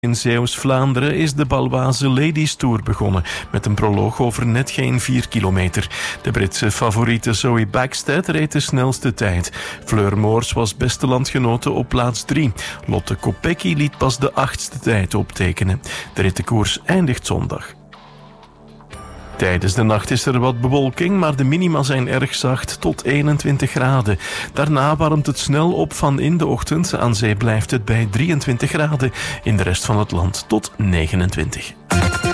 In Zeeuws-Vlaanderen is de Baloise Ladies Tour begonnen met een proloog over net geen 4 kilometer. De Britse favoriete Zoe Bäckstedt reed de snelste tijd. Fleur Moors was beste landgenote op plaats 3. Lotte Kopecky liet pas de 8e tijd optekenen. De rittenkoers eindigt zondag. Tijdens de nacht is er wat bewolking, maar de minima zijn erg zacht tot 21 graden. Daarna warmt het snel op van in de ochtend. Aan zee blijft het bij 23 graden. In de rest van het land tot 29.